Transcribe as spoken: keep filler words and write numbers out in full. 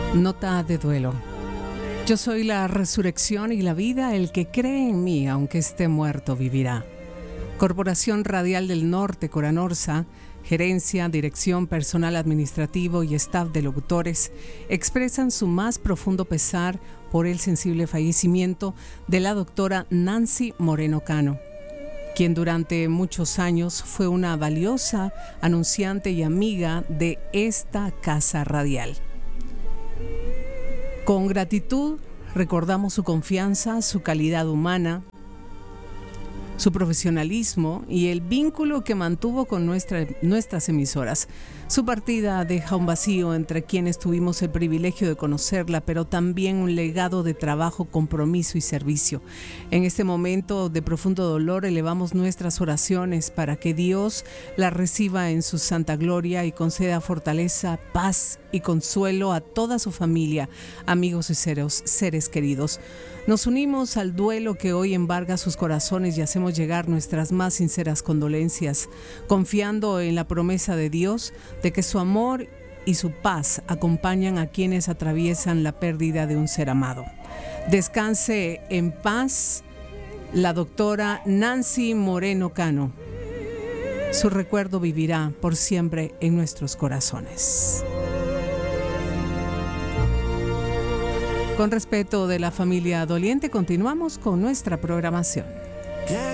Nota de duelo. Yo soy la resurrección y la vida, el que cree en mí, aunque esté muerto, vivirá. Corporación Radial del Norte, Coranorsa, gerencia, dirección, personal administrativo y staff de locutores expresan su más profundo pesar por el sensible fallecimiento de la doctora Nancy Moreno Cano, quien durante muchos años fue una valiosa anunciante y amiga de esta casa radial. Con gratitud recordamos su confianza, su calidad humana, su profesionalismo y el vínculo que mantuvo con nuestra, nuestras emisoras. Su partida deja un vacío entre quienes tuvimos el privilegio de conocerla, pero también un legado de trabajo, compromiso y servicio. En este momento de profundo dolor elevamos nuestras oraciones para que Dios la reciba en su santa gloria y conceda fortaleza, paz y consuelo a toda su familia, amigos y seres, seres queridos. Nos unimos al duelo que hoy embarga sus corazones y hacemos llegar nuestras más sinceras condolencias, confiando en la promesa de Dios de que su amor y su paz acompañan a quienes atraviesan la pérdida de un ser amado. Descanse en paz la doctora Nancy Moreno Cano. Su recuerdo vivirá por siempre en nuestros corazones. Con respeto de la familia doliente, continuamos con nuestra programación.